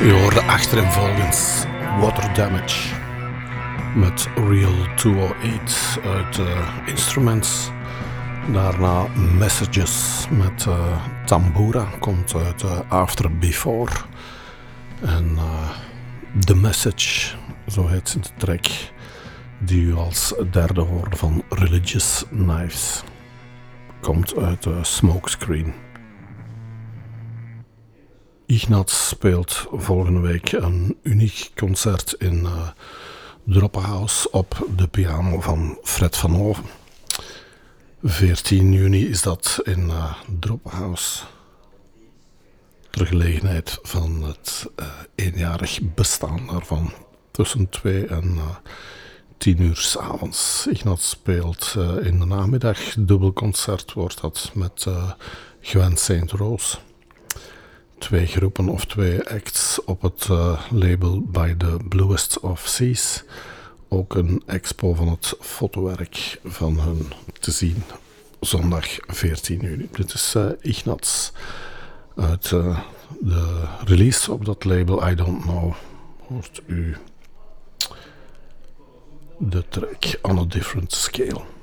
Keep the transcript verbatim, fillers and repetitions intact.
Je hoorde achtereenvolgens Water Damage met Real tweehonderdacht uit uh, Instruments. Daarna Messages met uh, Tambura, komt uit uh, After Before. En uh, The Message, zo heet de track, die u als derde hoorde van Religious Knives, komt uit uh, Smokescreen. Ignaz speelt volgende week een uniek concert in uh, Drophouse op de piano van Fred van Hoven. veertien juni is dat in uh, Drophouse. Ter gelegenheid van het uh, eenjarig bestaan daarvan. Tussen twee en uh, tien uur 's avonds. Ignaz speelt uh, in de namiddag. Dubbelconcert wordt dat met uh, Gwen Saint Rose. Twee groepen of twee acts op het uh, label By the Bluest of Seas. Ook een expo van het fotowerk van hun te zien. Zondag veertien juni. Dit is uh, Ignaz. Uit uh, de release op dat label I Don't Know hoort u de track On a Different Scale.